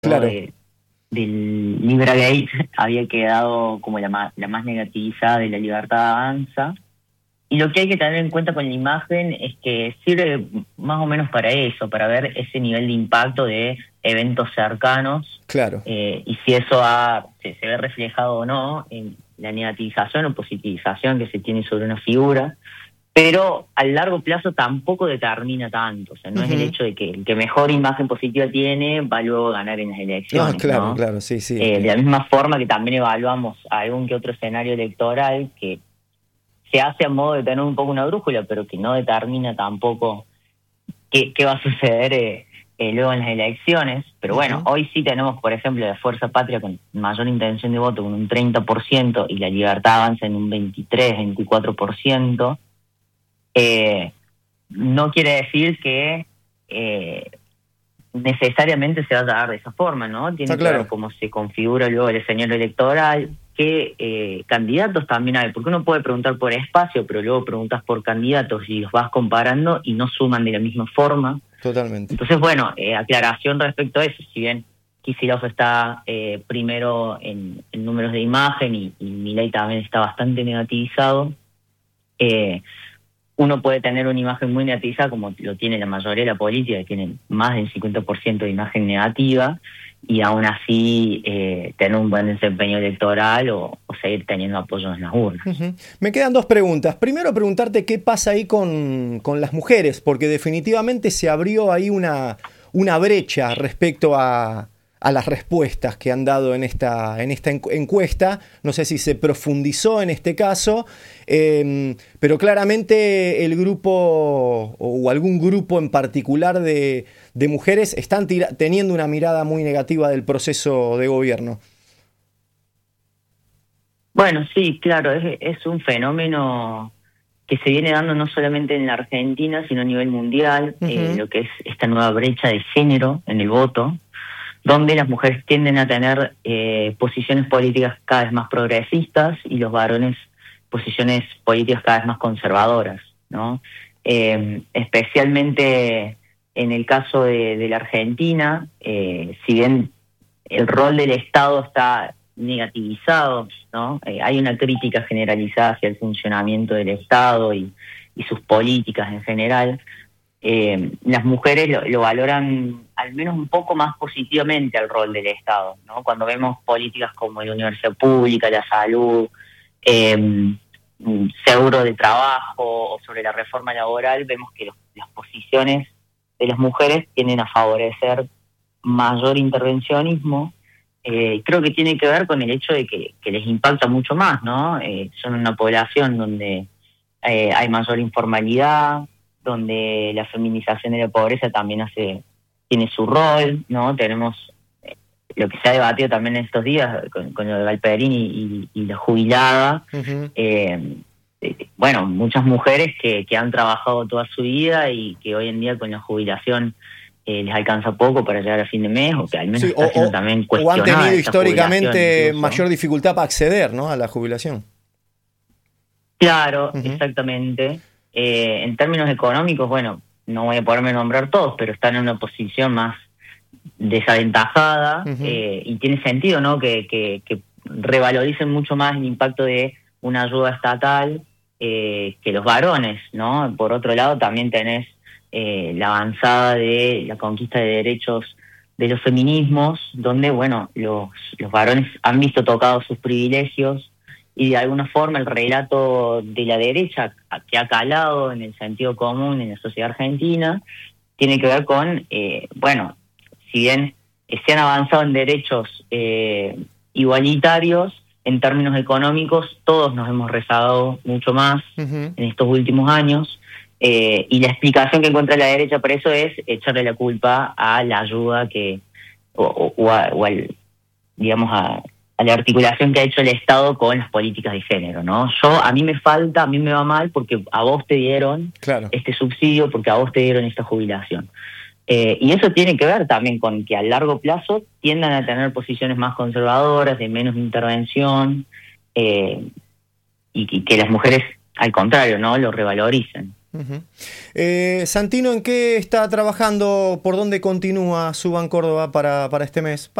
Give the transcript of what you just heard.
Claro. Del Libra-Gate había quedado como la más negativizada de La Libertad Avanza. Y lo que hay que tener en cuenta con la imagen es que sirve más o menos para eso, para ver ese nivel de impacto de eventos cercanos, Claro. y si eso se ve reflejado o no en la negativización o positivización que se tiene sobre una figura. Pero a largo plazo tampoco determina tanto. O sea, no es el hecho de que el que mejor imagen positiva tiene va luego a ganar en las No, elecciones, claro, ¿no? claro, sí, sí. De la misma forma que también evaluamos algún que otro escenario electoral que se hace a modo de tener un poco una brújula, pero que no determina tampoco qué va a suceder luego en las elecciones. Pero bueno, hoy sí tenemos, por ejemplo, la Fuerza Patria con mayor intención de voto, con un 30%, y la Libertad Avanza en un 23-24%. No quiere decir que necesariamente se va a dar de esa forma, ¿no? Tiene Está que ver claro. cómo se configura luego el escenario electoral, qué candidatos también hay, porque uno puede preguntar por espacio, pero luego preguntas por candidatos y los vas comparando y no suman de la misma forma. Totalmente. Entonces, bueno, aclaración respecto a eso, si bien Kicillof está primero en números de imagen y Milei también está bastante negativizado, uno puede tener una imagen muy negativizada, como lo tiene la mayoría de la política, que tiene más del 50% de imagen negativa, y aún así tener un buen desempeño electoral o seguir teniendo apoyo en las urnas. Me quedan dos preguntas. Primero, preguntarte qué pasa ahí con las mujeres, porque definitivamente se abrió ahí una brecha respecto a las respuestas que han dado en esta encuesta. No sé si se profundizó en este caso, pero claramente el grupo o algún grupo en particular de mujeres están teniendo una mirada muy negativa del proceso de gobierno. Bueno, sí, claro, es un fenómeno que se viene dando no solamente en la Argentina, sino a nivel mundial, lo que es esta nueva brecha de género en el voto, donde las mujeres tienden a tener posiciones políticas cada vez más progresistas y los varones posiciones políticas cada vez más conservadoras, ¿no? Especialmente en el caso de la Argentina, si bien el rol del Estado está negativizado, ¿no? Hay una crítica generalizada hacia el funcionamiento del Estado y sus políticas en general. Las mujeres lo valoran al menos un poco más positivamente al rol del Estado, ¿no? Cuando vemos políticas como la universidad pública, la salud, seguro de trabajo o sobre la reforma laboral, vemos que las posiciones de las mujeres tienden a favorecer mayor intervencionismo. Creo que tiene que ver con el hecho de que les impacta mucho más, ¿no? Son una población donde hay mayor informalidad, donde la feminización de la pobreza también tiene su rol, ¿no? Tenemos lo que se ha debatido también en estos días con lo de Galperín y la jubilada. Bueno, muchas mujeres que han trabajado toda su vida y que hoy en día con la jubilación les alcanza poco para llegar a fin de mes, o que al menos está siendo también cuestionada. O han tenido históricamente incluso mayor dificultad para acceder, ¿no?, a la jubilación. Claro, exactamente. En términos económicos, bueno, no voy a poderme nombrar todos, pero están en una posición más desaventajada, y tiene sentido, ¿no?, que revaloricen mucho más el impacto de una ayuda estatal que los varones, ¿no? Por otro lado, también tenés la avanzada de la conquista de derechos de los feminismos, donde, bueno, los varones han visto tocados sus privilegios, y de alguna forma el relato de la derecha, que ha calado en el sentido común en la sociedad argentina, tiene que ver con, bueno, si bien se han avanzado en derechos igualitarios, en términos económicos todos nos hemos rezagado mucho más en estos últimos años, y la explicación que encuentra la derecha para eso es echarle la culpa a la ayuda digamos, a la articulación que ha hecho el Estado con las políticas de género, ¿no? A mí me va mal porque a vos te dieron este subsidio, porque a vos te dieron esta jubilación. Y eso tiene que ver también con que a largo plazo tiendan a tener posiciones más conservadoras, de menos intervención, y que las mujeres, al contrario, ¿no?, lo revaloricen. Ujú. Santino, ¿en qué está trabajando? ¿Por dónde continúa Suban Córdoba para este mes?